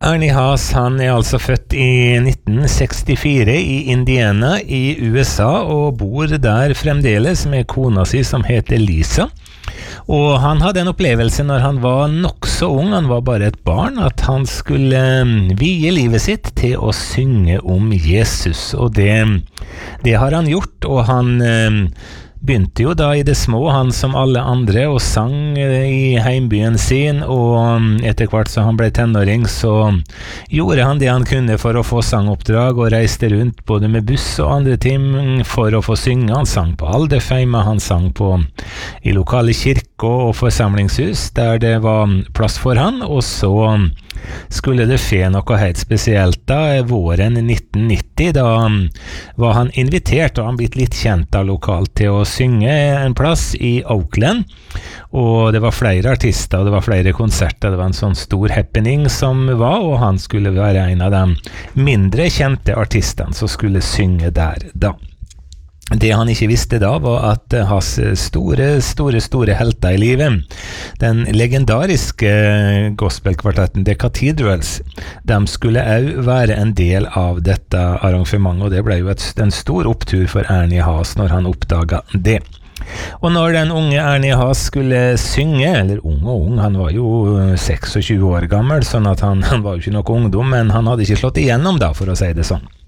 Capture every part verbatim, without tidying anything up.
Ernie Haas, han er altså født i nitten sekstifire i Indiana i U S A og bor der fremdeles med kona si som heter Lisa. Og han hadde en opplevelse når han var nok så ung, han var bare et barn, at han skulle vie livet sitt til å synge om Jesus. Og det, det har han gjort, og han begynte jo da i det små, han som alle andre, og sang i heimbyen sin, og etter hvert så han ble tenåring, så gjorde han det han kunne for å få sangoppdrag, og reiste rundt både med buss og andre ting for å få synge. Han sang på Alderfheim, han sang på i lokale kirker og forsamlingshus, der det var plass for han, og så skulle det skje noe helt spesielt da, våren nitten nitti, da var han invitert, og han blitt litt kjent da lokalt, til å synge en plass i Oakland, og det var flere artister, og det var flere konserter, det var en sånn stor happening som var, og han skulle være en av de mindre kjente artistene som skulle synge der da. Det han ikke visste da var at hans store, store, store helter i livet, den legendariske gospelkvartetten The Cathedrals, de skulle også være en del av dette arrangementet, og det ble jo et, en stor opptur for Ernie Haas når han oppdaget det. Og når den unge Ernie Haas skulle synge, eller ung og ung, han var jo tjueseks år gammel, sånn at han, han var jo ikke noe ungdom, men han hadde ikke slått igjennom da, for å si det sånn.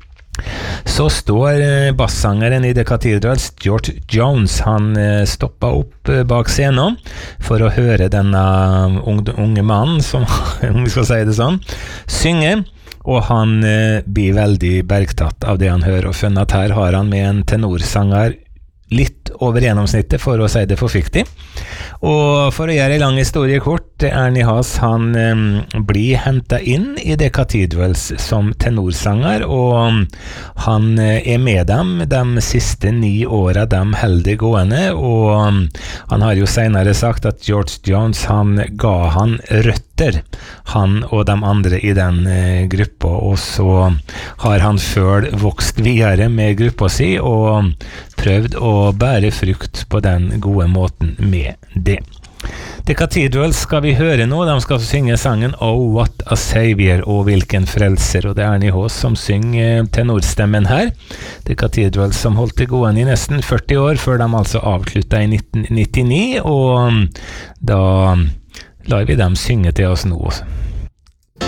Så står bassangeren i The Cathedrals, George Jones, han stoppet opp bak scenen for å høre denne unge, unge mannen, som, om vi skal si det sånn, synge, og han blir veldig bergtatt av det han hører, og funnet at her har han med en tenorsanger litt over gjennomsnittet, for å si det forsiktig. Og for å gjøre en lang historie kort, Ernie Haas, han um, blir hentet inn i The Cathedrals som tenorsanger, og han uh, er med dem de siste ni årene de heldig gående, og um, han har jo senere sagt at George Jones, han ga han røtter, han og de andre i den uh, gruppa, og så har han før vokst videre med gruppa si, og prøvd å bære frukt på den gode måten med det. The Cathedrals skal vi høre nå, de skal synge sangen Oh What a Savior, og hvilken frelser, og det er Ernie Haas som synger tenorstemmen her. The Cathedrals som holdt det gående i nesten førti år, før de altså avsluttet i nitten nittini, og da lar vi dem synge til oss nå også.